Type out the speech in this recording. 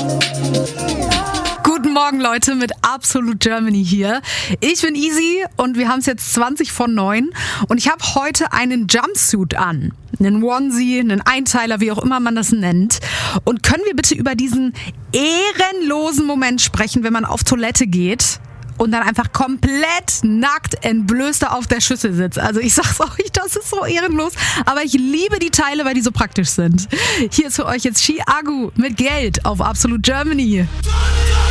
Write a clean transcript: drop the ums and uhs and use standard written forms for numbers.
Guten Morgen, Leute, mit Absolute Germany hier. Ich bin Easy und wir haben es jetzt 20 vor 9 und ich habe heute einen Jumpsuit an. Einen Onesie, einen Einteiler, wie auch immer man das nennt. Und können wir bitte über diesen ehrenlosen Moment sprechen, wenn man auf Toilette geht und dann einfach komplett nackt entblößt auf der Schüssel sitzt. Also ich sag's euch, das ist so ehrenlos. Aber ich liebe die Teile, weil die so praktisch sind. Hier ist für euch jetzt Chiago mit Geld auf Absolute Germany.